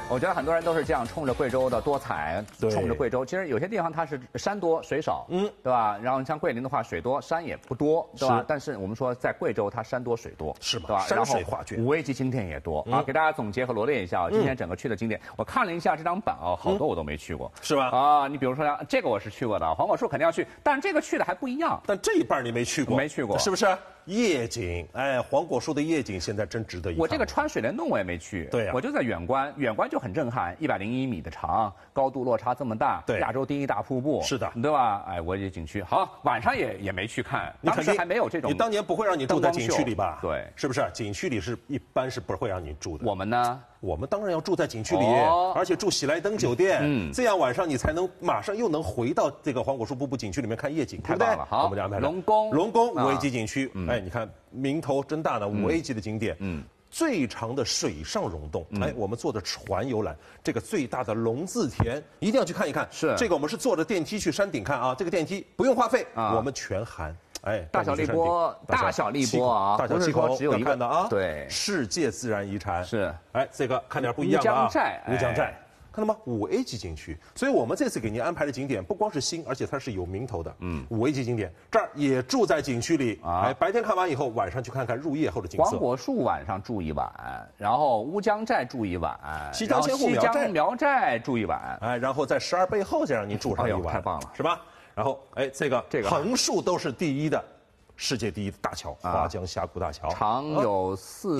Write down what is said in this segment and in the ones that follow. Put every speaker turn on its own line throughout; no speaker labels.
我觉得很多人都是这样冲着贵州的多彩，
对
冲着贵州。其实有些地方它是山多水少，对吧？然后像桂林的话，水多山也不多，对吧？但是我们说在贵州它山多水多，
是吧？
对吧？
山水画卷
5A 级景点也多啊。给大家总结和罗列一下，今天整个去的景点，我看了一下这张板啊，好多我都没去过，
是吧？
啊，你比如说像这个我是去过的，黄果树肯定要去，但是这个去的还不一样。
但这一半你没去过，
没去过，
是不是？夜景，哎，黄果树的夜景现在真值得一看。
我这个穿水帘洞我也没去，
对呀，
我就在远观，远观就很震撼，101米的长，高度落差这么大，
对，
亚洲第一大瀑布，
是的，
对吧？哎，我这景区好，晚上也没去看，当时还没有这种。
你当年不会让你住在景区里吧？
对，
是不是？景区里一般是不会让你住的。
我们呢？
我们当然要住在景区里，而且住喜来登酒店，这样晚上你才能马上又能回到这个黄果树瀑布景区里面看夜景，对不对？
好，
我们就安排了
龙宫
5A 级景区，哎，你看名头真大呢，5A 级的景点，最长的水上溶洞，哎，我们坐的船游览，这个最大的龙字田一定要去看一看。
是
这个我们是坐着电梯去山顶看啊，这个电梯不用花费，我们全含。哎，
大小荔波啊，大小
气孔
只有一个
的啊，
对，
世界自然遗产
是。
哎，这个看点不一样的啊，
乌
江寨，看到吗？5A 级景区，所以我们这次给您安排的景点不光是新，而且它是有名头的。5A 级景点这儿也住在景区里啊，哎，白天看完以后，晚上去看看入夜后的景色。
黄果树晚上住一晚，然后乌江寨住一晚，
西江千户
苗寨住一晚，
哎，然后在12背后再让您住上一晚，
太棒了，
是吧？然后，哎，这个横竖都是第一的，世界第一的大桥——华江峡谷大桥，
长有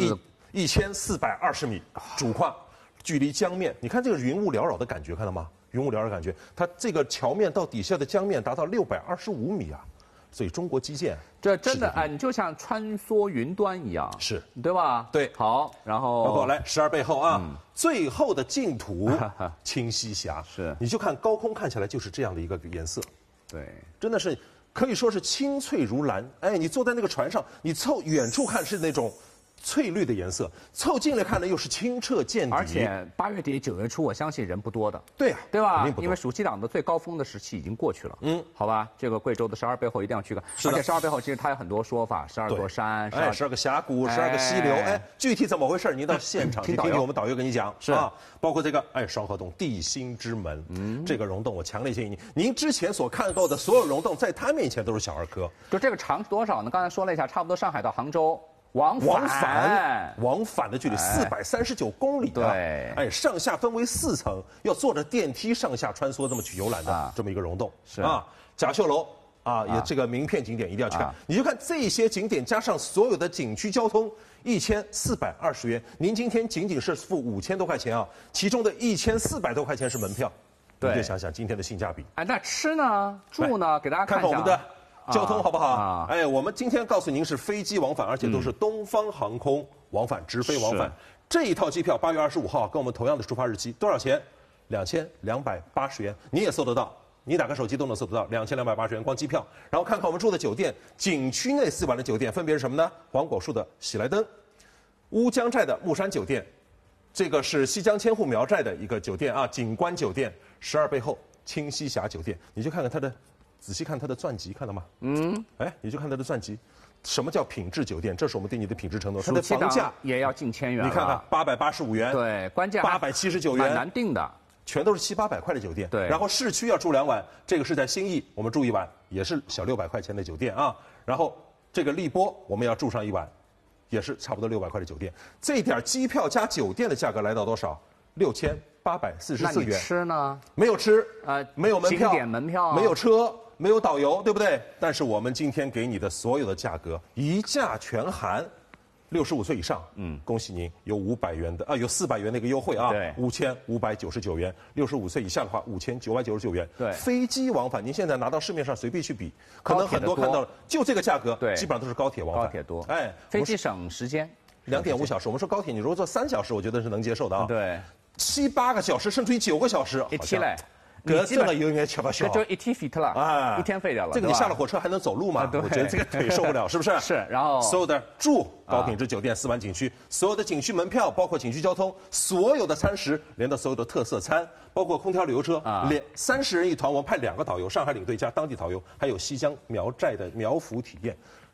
1420米，主跨，距离江面，你看这个云雾缭绕的感觉，看到吗？云雾缭绕的感觉，它这个桥面到底下的江面达到625米啊！所以中国基建，
这真的哎，你就像穿梭云端一样，
是
对吧？
对，
好，然后
来12背后啊，最后的净土清溪峡，
是，
你就看高空看起来就是这样的一个颜色，
对，
真的是可以说是清脆如蓝。哎，你坐在那个船上，你凑远处看是那种翠绿的颜色，凑近来看呢又是清澈见底。
而且8月底9月初，我相信人不多的。
对呀，
对吧？因为暑期档的最高峰的时期已经过去了。好吧，这个贵州的12背后一定要去看。而且12背后其实它有很多说法，12座山
，12个峡谷，12个溪流。哎，具体怎么回事？您到现场去听听我们导游跟你讲。
是
啊，包括这个双河洞地心之门，这个溶洞我强烈建议您之前所看到的所有溶洞，在它面前都是小儿科。
就这个长是多少呢？刚才说了一下，差不多上海到杭州。往
返的距离439公里啊！
对，
哎，上下分为4层，要坐着电梯上下穿梭这么去游览的这么一个溶洞
是
啊。甲秀楼啊，也这个名片景点一定要去看。你就看这些景点加上所有的景区交通，1420元。您今天仅仅是付5000多块钱啊，其中的1400多块钱是门票。
对，
你就想想今天的性价比。
哎，那吃呢？住呢？给大家看一下
我们的交通好不好？哎，我们今天告诉您是飞机往返，而且都是东方航空往返，直飞往返。这一套机票8月25号跟我们同样的出发日期，多少钱？2280元，你也搜得到，你打开手机都能搜得到，2280元光机票。然后看看我们住的酒店，景区内4晚的酒店分别是什么呢？黄果树的喜来登，乌江寨的木山酒店，这个是西江千户苗寨的一个酒店啊，景观酒店，12背后清溪峡酒店，你就看看它的。仔细看它的钻级，看到吗？哎，你就看它的钻级，什么叫品质酒店？这是我们对你的品质承诺。它的房价
也要近1000元，
你看看885元，
对，关键
879元，
难定的，
全都是700-800块的酒店。
对，
然后市区要住2晚，这个是在兴义，我们住1晚也是小600块钱的酒店啊。然后这个荔波我们要住上1晚，也是差不多600块的酒店。这点机票加酒店的价格来到多少？6844元。
那你吃呢？
没有吃，没有门票，
景点门票，
没有车。没有导游，对不对？但是我们今天给你的所有的价格一价全含，65岁以上，恭喜您有500元的有400元的一个优惠啊，
对
，5599元，65岁以下的话5999元，
对，
飞机往返，您现在拿到市面上随便去比，可能很多看到了，就这个价格，
对，
基本上都是高铁往返，
高铁多，
哎，
飞机省时间
，2.5小时，我们说高铁你如果坐3小时，我觉得是能接受的啊，
对
，7-8个小时，甚至于9个小时，
一天嘞。
这个有点吃不消，
这就一天废了啊，一天废掉了。
这个你下了火车还能走路吗？我觉得这个腿受不了，是不是？
是。然后
所有的住高品质酒店4晚景区，所有的景区门票，包括景区交通，所有的餐食，连到所有的特色餐，包括空调旅游车，连30人一团，我们派2个导游，上海领队加当地导游，还有西江苗寨的苗府体验。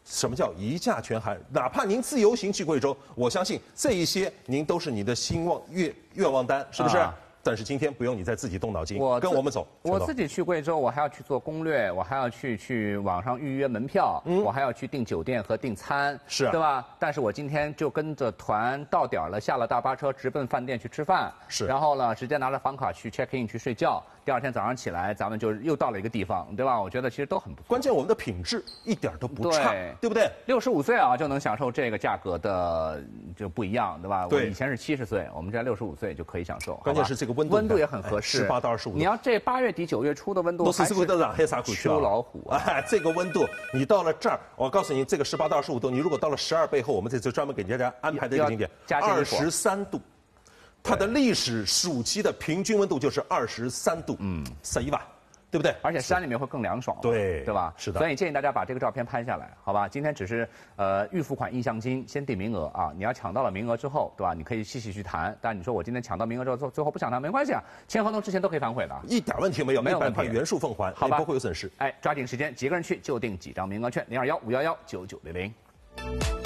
什么叫一价全含？哪怕您自由行去贵州，我相信这一些您都是你的心望愿望单，是不是？但是今天不用你再自己动脑筋，跟我们走。
我自己去贵州，我还要去做攻略，我还要去网上预约门票，我还要去订酒店和订餐，
是啊，
对吧？但是我今天就跟着团到点了，下了大巴车，直奔饭店去吃饭，
是。
然后呢，直接拿着房卡去 check in 去睡觉。第二天早上起来，咱们就又到了一个地方，对吧？我觉得其实都很不错。
关键我们的品质一点都不差，对不对
？65岁啊就能享受这个价格的就不一样，对吧？
对，
我以前是70岁，我们现在65岁就可以享受。
关键是这个温
度也很合适
，18到25度。
你要这8月底9月初的温度，
都是的让黑啥鬼
秋老虎啊！
这个温度，你到了这儿，我告诉你，这个18到25度，你如果到了12背后，我们这次专门给大家安排的一个景点，23度。它的历史暑期的平均温度就是23度，11吧，对不对？
而且山里面会更凉爽，
对
吧？
是的。
所以建议大家把这个照片拍下来，好吧？今天只是预付款意向金，先订名额啊！你要抢到了名额之后，对吧？你可以细细去谈。但你说我今天抢到名额之后，最后不想谈没关系啊，签合同之前都可以反悔的，
一点问题没有，没有问题，原数奉还，
好吧？
不会有损失。
哎，抓紧时间，几个人去就订几张名额券，021-511-9900。